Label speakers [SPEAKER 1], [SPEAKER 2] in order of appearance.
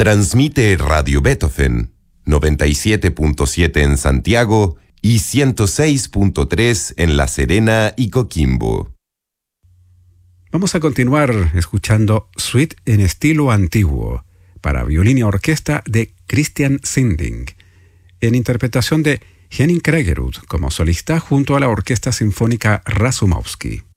[SPEAKER 1] Transmite Radio Beethoven, 97.7 en Santiago y 106.3 en La Serena y Coquimbo.
[SPEAKER 2] Vamos a continuar escuchando Suite en estilo antiguo para violín y orquesta de Christian Sinding, en interpretación de Henning Kregerud como solista junto a la Orquesta Sinfónica Rasumowski.